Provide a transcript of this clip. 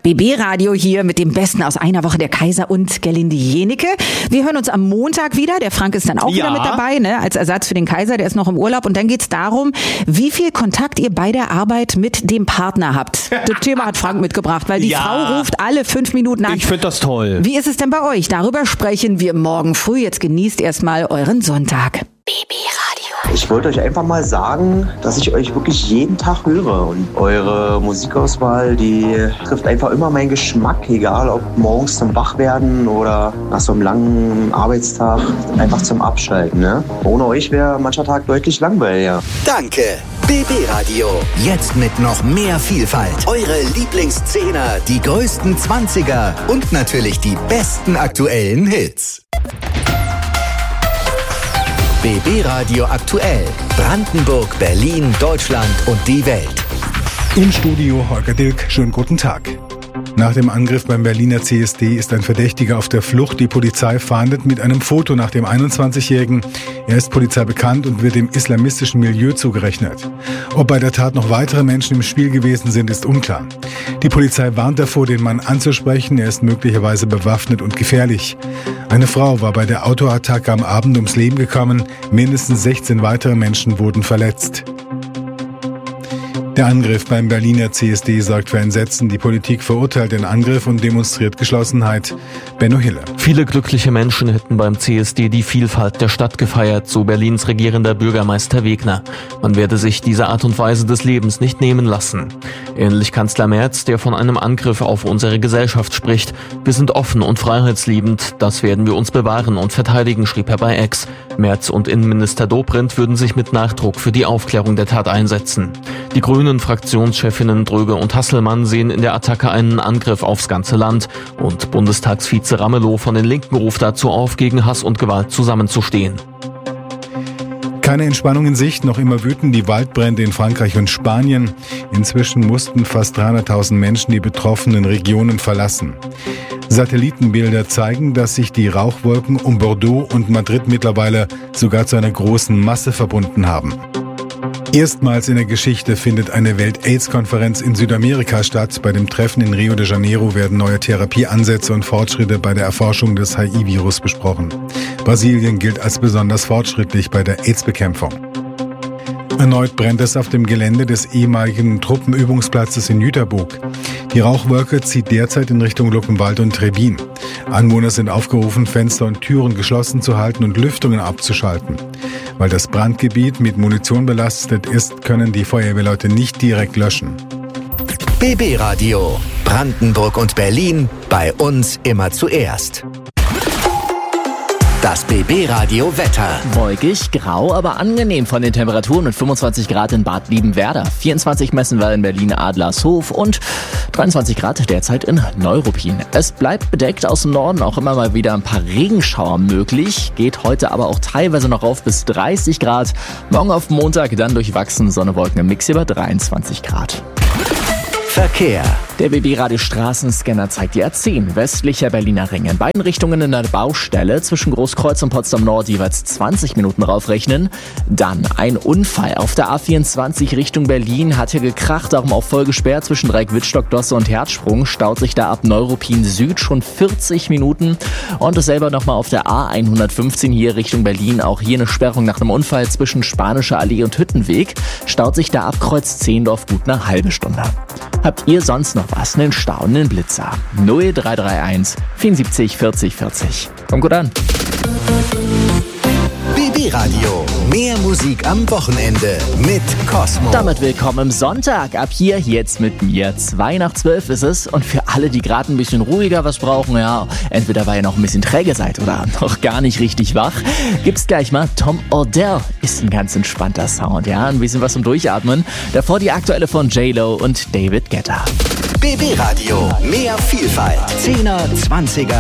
BB Radio hier mit dem Besten aus einer Woche, der Kaiser und Gerlinde Jenecke. Wir hören uns am Montag wieder. Der Frank ist dann auch wieder mit dabei, ne? Als Ersatz für den Kaiser. Der ist noch im Urlaub. Und dann geht's darum, wie viel Kontakt ihr bei der Arbeit mit dem Partner habt. Das Thema hat Frank mitgebracht, weil die Frau ruft alle 5 Minuten an. Ich finde das toll. Wie ist es denn bei euch? Darüber sprechen wir morgen früh. Jetzt genießt erstmal euren Sonntag. BB Radio. Ich wollte euch einfach mal sagen, dass ich euch wirklich jeden Tag höre. Und eure Musikauswahl, die trifft einfach immer meinen Geschmack. Egal ob morgens zum Wachwerden oder nach so einem langen Arbeitstag einfach zum Abschalten. Ne? Ohne euch wäre mancher Tag deutlich langweiliger. Danke. BB Radio. Jetzt mit noch mehr Vielfalt. Eure Lieblingszehner, die größten 20er und natürlich die besten aktuellen Hits. BB Radio aktuell. Brandenburg, Berlin, Deutschland und die Welt. Im Studio Holger Dilk. Schönen guten Tag. Nach dem Angriff beim Berliner CSD ist ein Verdächtiger auf der Flucht. Die Polizei fahndet mit einem Foto nach dem 21-Jährigen. Er ist Polizei bekannt und wird dem islamistischen Milieu zugerechnet. Ob bei der Tat noch weitere Menschen im Spiel gewesen sind, ist unklar. Die Polizei warnt davor, den Mann anzusprechen. Er ist möglicherweise bewaffnet und gefährlich. Eine Frau war bei der Autoattacke am Abend ums Leben gekommen. Mindestens 16 weitere Menschen wurden verletzt. Der Angriff beim Berliner CSD sorgt für Entsetzen. Die Politik verurteilt den Angriff und demonstriert Geschlossenheit. Benno Hille. Viele glückliche Menschen hätten beim CSD die Vielfalt der Stadt gefeiert, so Berlins regierender Bürgermeister Wegner. Man werde sich diese Art und Weise des Lebens nicht nehmen lassen. Ähnlich Kanzler Merz, der von einem Angriff auf unsere Gesellschaft spricht. Wir sind offen und freiheitsliebend, das werden wir uns bewahren und verteidigen, schrieb er bei X. Merz und Innenminister Dobrindt würden sich mit Nachdruck für die Aufklärung der Tat einsetzen. Die Grünen-Fraktionschefinnen Dröge und Hasselmann sehen in der Attacke einen Angriff aufs ganze Land. Und Bundestagsvize Ramelow von den Linken ruft dazu auf, gegen Hass und Gewalt zusammenzustehen. Keine Entspannung in Sicht, noch immer wüten die Waldbrände in Frankreich und Spanien. Inzwischen mussten fast 300.000 Menschen die betroffenen Regionen verlassen. Satellitenbilder zeigen, dass sich die Rauchwolken um Bordeaux und Madrid mittlerweile sogar zu einer großen Masse verbunden haben. Erstmals in der Geschichte findet eine Welt-AIDS-Konferenz in Südamerika statt. Bei dem Treffen in Rio de Janeiro werden neue Therapieansätze und Fortschritte bei der Erforschung des HIV-Virus besprochen. Brasilien gilt als besonders fortschrittlich bei der AIDS-Bekämpfung. Erneut brennt es auf dem Gelände des ehemaligen Truppenübungsplatzes in Jüterbog. Die Rauchwolke zieht derzeit in Richtung Luckenwalde und Trebin. Anwohner sind aufgerufen, Fenster und Türen geschlossen zu halten und Lüftungen abzuschalten. Weil das Brandgebiet mit Munition belastet ist, können die Feuerwehrleute nicht direkt löschen. BB Radio. Brandenburg und Berlin. Bei uns immer zuerst. Das BB Radio Wetter. Wolkig, grau, aber angenehm von den Temperaturen mit 25 Grad in Bad Liebenwerda, 24 messen wir in Berlin-Adlershof und 23 Grad derzeit in Neuruppin. Es bleibt bedeckt, aus dem Norden auch immer mal wieder ein paar Regenschauer möglich, geht heute aber auch teilweise noch auf bis 30 Grad. Morgen auf Montag dann durchwachsen, Sonne, Wolken im Mix über 23 Grad. Verkehr. Der BB-Radio Straßenscanner zeigt die A10 westlicher Berliner Ring. In beiden Richtungen in der Baustelle zwischen Großkreuz und Potsdam Nord jeweils 20 Minuten raufrechnen. Dann ein Unfall auf der A24 Richtung Berlin, hat hier gekracht, darum auch voll gesperrt zwischen Dreieck-Wittstock, Dosse und Herzsprung. Staut sich da ab Neuruppin Süd schon 40 Minuten. Und dasselbe nochmal auf der A115 hier Richtung Berlin. Auch hier eine Sperrung nach einem Unfall zwischen Spanischer Allee und Hüttenweg. Staut sich da ab Kreuz Zehndorf gut eine halbe Stunde. Habt ihr sonst noch was? Einen Stau, einen Blitzer? 0331 74 40 40. Kommt gut an. BB Radio. Mehr Musik am Wochenende mit Cosmo. Damit willkommen am Sonntag. Ab hier jetzt mit mir. 11:02 ist es. Und für alle, die gerade ein bisschen ruhiger was brauchen, ja, entweder weil ihr noch ein bisschen träge seid oder noch gar nicht richtig wach, gibt's gleich mal Tom Odell. Ist ein ganz entspannter Sound, ja. Ein bisschen was zum Durchatmen. Davor die aktuelle von J-Lo und David Guetta. BB Radio. Mehr Vielfalt. 10er, 20er.